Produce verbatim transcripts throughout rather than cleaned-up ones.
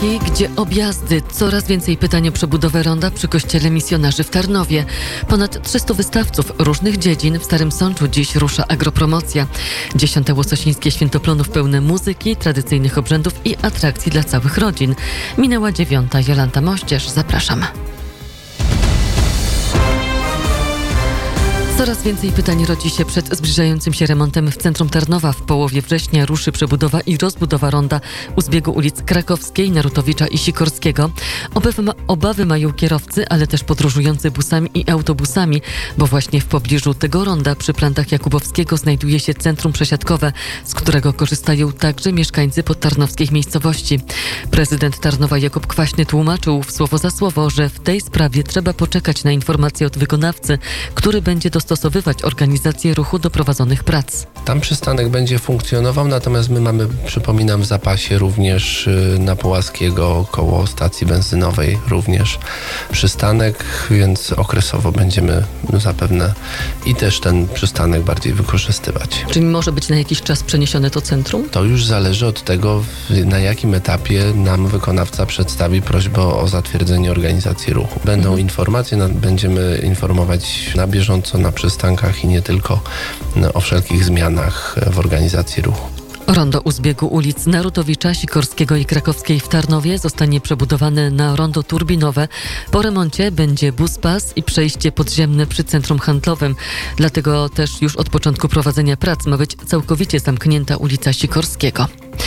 Sikorski, gdzie objazdy. Coraz więcej pytań o przebudowę ronda przy kościele misjonarzy w Tarnowie. Ponad trzystu wystawców różnych dziedzin. W Starym Sączu dziś rusza agropromocja. Dziesiąte Łososińskie Świętoplonów pełne muzyki, tradycyjnych obrzędów i atrakcji dla całych rodzin. Minęła dziewiąta. Jolanta Mościerz, zapraszam. Coraz więcej pytań rodzi się przed zbliżającym się remontem w centrum Tarnowa. W połowie września ruszy przebudowa i rozbudowa ronda u zbiegu ulic Krakowskiej, Narutowicza i Sikorskiego. Obawy, ma, obawy mają kierowcy, ale też podróżujący busami i autobusami, bo właśnie w pobliżu tego ronda przy plantach Jakubowskiego znajduje się centrum przesiadkowe, z którego korzystają także mieszkańcy podtarnowskich miejscowości. Prezydent Tarnowa Jakub Kwaśny tłumaczył w słowo za słowo, że w tej sprawie trzeba poczekać na informację od wykonawcy, który będzie dostosować dostosowywać organizację ruchu do prowadzonych prac. Tam przystanek będzie funkcjonował, natomiast my mamy, przypominam, w zapasie również na Połaskiego koło stacji benzynowej również przystanek, więc okresowo będziemy zapewne i też ten przystanek bardziej wykorzystywać. Czyli może być na jakiś czas przeniesione to centrum? To już zależy od tego, na jakim etapie nam wykonawca przedstawi prośbę o zatwierdzenie organizacji ruchu. Będą mhm. informacje, będziemy informować na bieżąco na przystankach i nie tylko o wszelkich zmianach w organizacji ruchu. Rondo u zbiegu ulic Narutowicza, Sikorskiego i Krakowskiej w Tarnowie zostanie przebudowane na rondo turbinowe. Po remoncie będzie buspas i przejście podziemne przy centrum handlowym. Dlatego też już od początku prowadzenia prac ma być całkowicie zamknięta ulica Sikorskiego.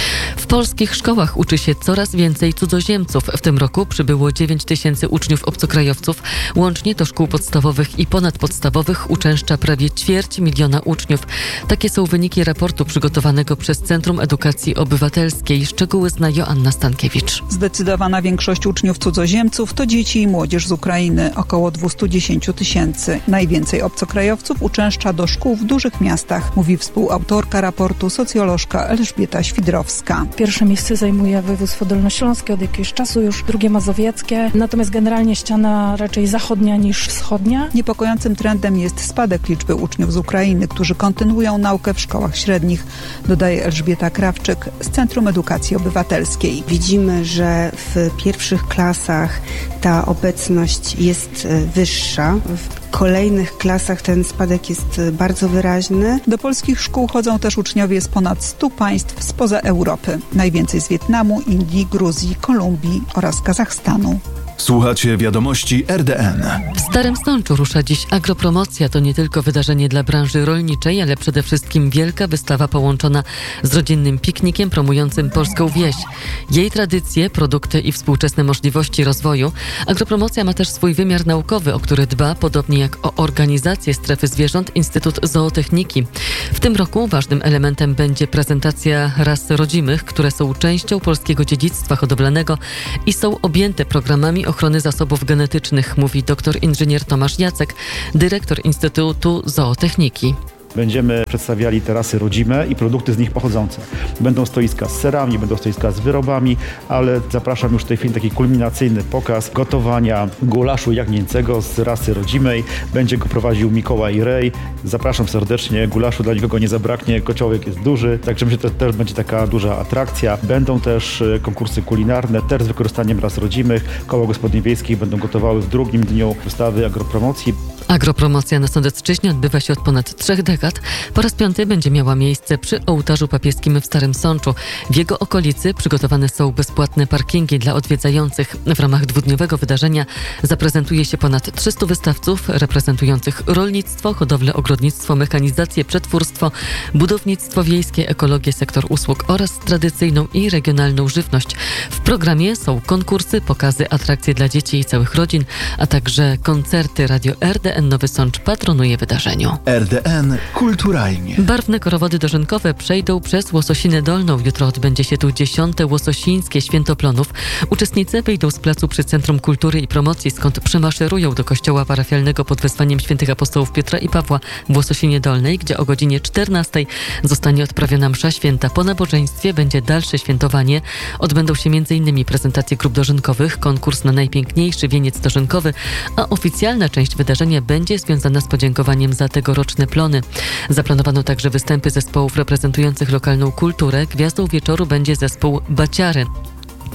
W polskich szkołach uczy się coraz więcej cudzoziemców. W tym roku przybyło dziewięć tysięcy uczniów obcokrajowców. Łącznie do szkół podstawowych i ponadpodstawowych uczęszcza prawie ćwierć miliona uczniów. Takie są wyniki raportu przygotowanego przez Centrum Edukacji Obywatelskiej. Szczegóły zna Joanna Stankiewicz. Zdecydowana większość uczniów cudzoziemców to dzieci i młodzież z Ukrainy, około dwieście dziesięć tysięcy. Najwięcej obcokrajowców uczęszcza do szkół w dużych miastach, mówi współautorka raportu socjolożka Elżbieta Świdrowska. Pierwsze miejsce zajmuje województwo dolnośląskie od jakiegoś czasu, już drugie mazowieckie, natomiast generalnie ściana raczej zachodnia niż wschodnia. Niepokojącym trendem jest spadek liczby uczniów z Ukrainy, którzy kontynuują naukę w szkołach średnich, dodaje Elżbieta Krawczyk z Centrum Edukacji Obywatelskiej. Widzimy, że w pierwszych klasach ta obecność jest wyższa. W kolejnych klasach ten spadek jest bardzo wyraźny. Do polskich szkół chodzą też uczniowie z ponad stu państw spoza Europy. Najwięcej z Wietnamu, Indii, Gruzji, Kolumbii oraz Kazachstanu. Słuchacie wiadomości R D N. W Starym Sączu rusza dziś agropromocja. To nie tylko wydarzenie dla branży rolniczej, ale przede wszystkim wielka wystawa połączona z rodzinnym piknikiem promującym polską wieś. Jej tradycje, produkty i współczesne możliwości rozwoju. Agropromocja ma też swój wymiar naukowy, o który dba, podobnie jak o organizację strefy zwierząt, Instytut Zootechniki. W tym roku ważnym elementem będzie prezentacja ras rodzimych, które są częścią polskiego dziedzictwa hodowlanego i są objęte programami ochrony zasobów genetycznych, mówi doktor inżynier Tomasz Jacek, dyrektor Instytutu Zootechniki. Będziemy przedstawiali te rasy rodzime i produkty z nich pochodzące. Będą stoiska z serami, będą stoiska z wyrobami, ale zapraszam już w tej chwili taki kulminacyjny pokaz gotowania gulaszu jagnięcego z rasy rodzimej. Będzie go prowadził Mikołaj Rej. Zapraszam serdecznie, gulaszu dla nikogo nie zabraknie, kociołek jest duży, także myślę, że to też będzie taka duża atrakcja. Będą też konkursy kulinarne, też z wykorzystaniem ras rodzimych. Koła gospodyń wiejskich będą gotowały w drugim dniu wystawy agropromocji. Agropromocja na Sądecczyźnie odbywa się od ponad trzech dekad. Po raz piąty będzie miała miejsce przy ołtarzu papieskim w Starym Sączu. W jego okolicy przygotowane są bezpłatne parkingi dla odwiedzających. W ramach dwudniowego wydarzenia zaprezentuje się ponad trzystu wystawców reprezentujących rolnictwo, hodowlę, ogrodnictwo, mechanizację, przetwórstwo, budownictwo wiejskie, ekologię, sektor usług oraz tradycyjną i regionalną żywność. W programie są konkursy, pokazy, atrakcje dla dzieci i całych rodzin, a także koncerty. Radio R D N Nowy Sącz patronuje wydarzeniu. R D N kulturalnie. Barwne korowody dożynkowe przejdą przez Łososinę Dolną. Jutro odbędzie się tu dziesiąte Łososińskie Świętoplonów. Uczestnicy wyjdą z placu przy Centrum Kultury i Promocji, skąd przemaszerują do kościoła parafialnego pod wezwaniem świętych apostołów Piotra i Pawła w Łososinie Dolnej, gdzie o godzinie czternastej zostanie odprawiona msza święta. Po nabożeństwie będzie dalsze świętowanie. Odbędą się między innymi prezentacje grup dożynkowych, konkurs na najpiękniejszy wieniec dożynkowy, a oficjalna część wydarzenia będzie związana z podziękowaniem za tegoroczne plony. Zaplanowano także występy zespołów reprezentujących lokalną kulturę. Gwiazdą wieczoru będzie zespół Baciary.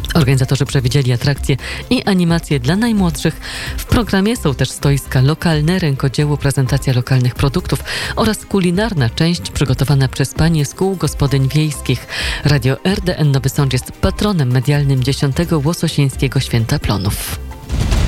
Organizatorzy przewidzieli atrakcje i animacje dla najmłodszych. W programie są też stoiska lokalne, rękodzieło, prezentacja lokalnych produktów oraz kulinarna część przygotowana przez panie z kół gospodyń wiejskich. Radio R D N Nowy Sącz jest patronem medialnym dziesiątego Łososińskiego Święta Plonów.